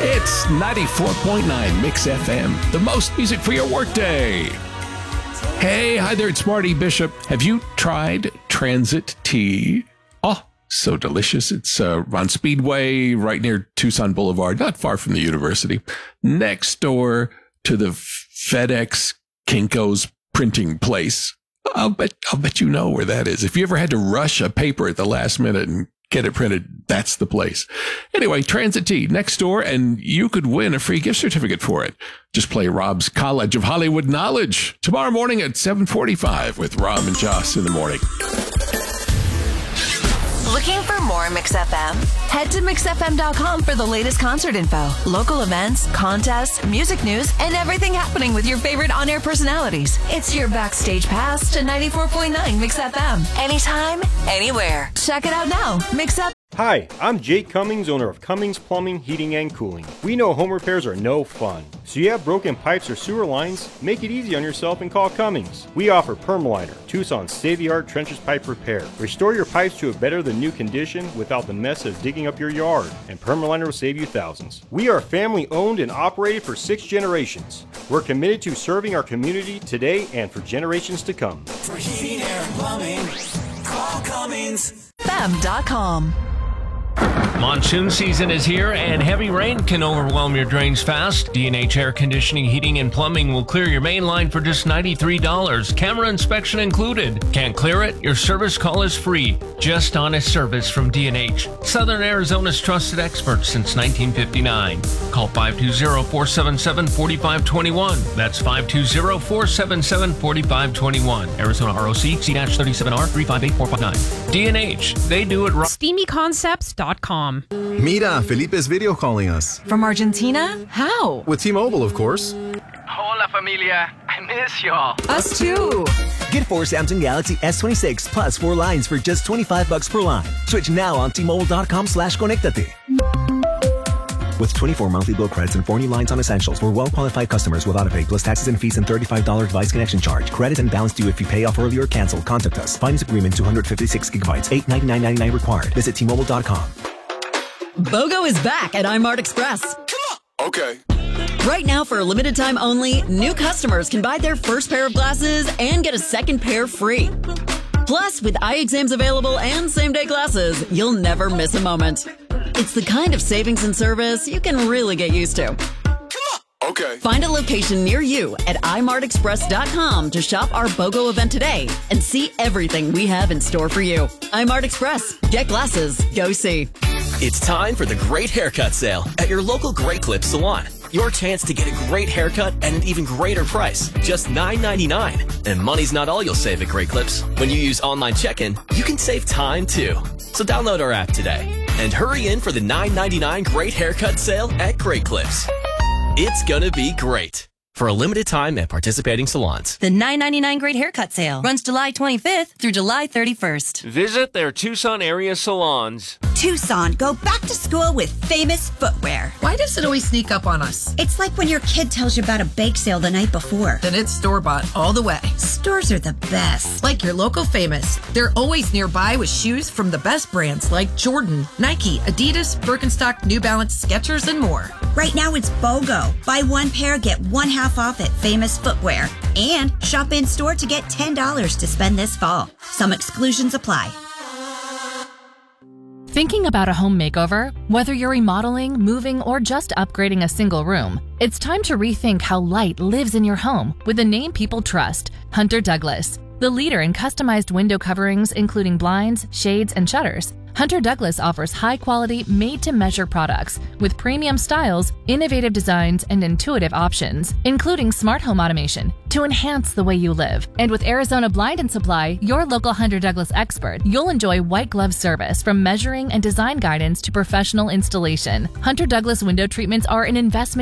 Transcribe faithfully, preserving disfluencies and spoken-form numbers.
It's ninety-four point nine Mix F M, the most music for your workday. Hey, hi there, it's Marty Bishop. Have you tried Transit Tea? Oh, so delicious. It's uh, on Speedway, right near Tucson Boulevard, not far from the university, next door to the FedEx Kinko's printing place. I'll bet, I'll bet you know where that is. If you ever had to rush a paper at the last minute and get it printed, that's the place. Anyway, Transit Tea next door, and you could win a free gift certificate for it. Just play Rob's College of Hollywood Knowledge tomorrow morning at seven forty-five with Rob and Joss in the morning. Looking for more Mix F M? Head to mix f m dot com for the latest concert info, local events, contests, music news, and everything happening with your favorite on-air personalities. It's your backstage pass to ninety-four point nine Mix F M. Anytime, anywhere. Check it out now. Mix F M. Hi, I'm Jake Cummings, owner of Cummings Plumbing, Heating, and Cooling. We know home repairs are no fun. So you have broken pipes or sewer lines? Make it easy on yourself and call Cummings. We offer Permaliner, Tucson's state-of-the-art trenches pipe repair. Restore your pipes to a better than new condition without the mess of digging up your yard, and Permaliner will save you thousands. We are family owned and operated for six generations. We're committed to serving our community today and for generations to come. For heating, air, and plumbing, call Cummings. F M dot com. Monsoon season is here, and heavy rain can overwhelm your drains fast. D and H Air Conditioning, Heating, and Plumbing will clear your main line for just ninety-three dollars. Camera inspection included. Can't clear it? Your service call is free. Just honest service from D and H. Southern Arizona's trusted experts since nineteen fifty-nine. Call five two zero, four seven seven, four five two one. That's five two zero, four seven seven, four five two one. Arizona R O C, C thirty-seven R, three five eight four five nine. D and H, they do it right. steamy concepts dot com. Mira, Felipe's video calling us. From Argentina? How? With T-Mobile, of course. Hola, familia. I miss y'all. Us too. Get four Samsung Galaxy S twenty-six plus four lines for just twenty-five bucks per line. Switch now on T-Mobile.com slash Conectate. With twenty-four monthly bill credits and four new lines on essentials for well-qualified customers with autopay plus taxes and fees and thirty-five dollars device connection charge. Credit and balance due if you pay off early or cancel. Contact us. Finance agreement two hundred fifty-six gigabytes. eight ninety-nine ninety-nine required. Visit T Mobile dot com. BOGO is back at iMart Express. Come on. Okay. Right now, for a limited time only, new customers can buy their first pair of glasses and get a second pair free. Plus, with eye exams available and same-day glasses, you'll never miss a moment. It's the kind of savings and service you can really get used to. Okay. Find a location near you at i mart express dot com to shop our BOGO event today and see everything we have in store for you. iMart Express. Get glasses. Go see. It's time for the Great Haircut Sale at your local Great Clips salon. Your chance to get a great haircut at an even greater price, just nine ninety-nine. And money's not all you'll save at Great Clips. When you use online check-in, you can save time too. So download our app today and hurry in for the nine ninety-nine Great Haircut Sale at Great Clips. It's gonna be great. For a limited time at participating salons. The nine ninety-nine Great Haircut Sale runs July twenty-fifth through July thirty-first. Visit their Tucson area salons. Tucson, go back to school with Famous Footwear. Why does it always sneak up on us? It's like when your kid tells you about a bake sale the night before. Then it's store-bought all the way. Stores are the best. Like your local Famous. They're always nearby with shoes from the best brands like Jordan, Nike, Adidas, Birkenstock, New Balance, Skechers, and more. Right now it's BOGO. Buy one pair, get one half off at Famous Footwear. And shop in-store to get ten dollars to spend this fall. Some exclusions apply. Thinking about a home makeover? Whether you're remodeling, moving, or just upgrading a single room, it's time to rethink how light lives in your home with a name people trust, Hunter Douglas. The leader in customized window coverings, including blinds, shades, and shutters, Hunter Douglas offers high-quality, made-to-measure products with premium styles, innovative designs, and intuitive options, including smart home automation to enhance the way you live. And with Arizona Blind and Supply, your local Hunter Douglas expert, you'll enjoy white glove service from measuring and design guidance to professional installation. Hunter Douglas window treatments are an investment